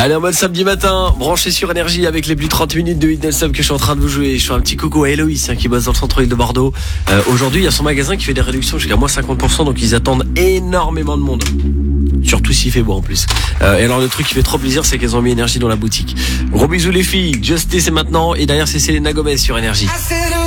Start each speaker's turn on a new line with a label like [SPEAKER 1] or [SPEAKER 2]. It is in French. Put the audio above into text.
[SPEAKER 1] Allez, en mode samedi matin, branché sur Énergie avec les plus 30 minutes de Hit Non-Stop que je suis en train de vous jouer. Je fais un petit coucou à Héloïse qui bosse dans le centre-ville de Bordeaux. Aujourd'hui, il y a son magasin qui fait des réductions jusqu'à moins 50%, donc ils attendent énormément de monde. Surtout s'il fait beau en plus. Et alors le truc qui fait trop plaisir, c'est qu'elles ont mis Énergie dans la boutique. Gros bisous les filles, Justice c'est maintenant, et derrière c'est Selena Gomez sur Énergie.